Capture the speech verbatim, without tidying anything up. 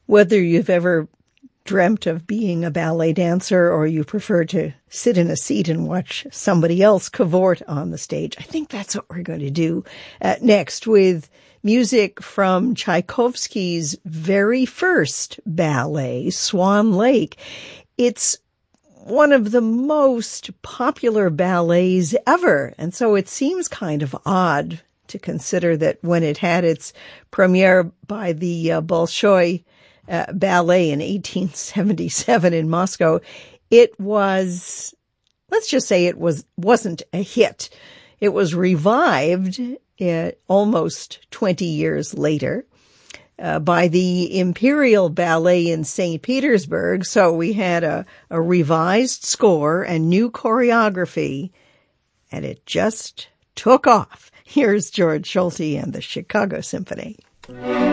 Whether you've ever dreamt of being a ballet dancer or you prefer to sit in a seat and watch somebody else cavort on the stage, I think that's what we're going to do uh, next with music from Tchaikovsky's very first ballet, Swan Lake. It's one of the most popular ballets ever, and so it seems kind of odd to consider that when it had its premiere by the uh, Bolshoi uh, Ballet in eighteen seventy-seven in Moscow, it was, let's just say it was, wasn't a hit. It was revived uh, almost twenty years later uh, by the Imperial Ballet in Saint Petersburg. So we had a, a revised score and new choreography, and it just took off. Here's George Solti and the Chicago Symphony.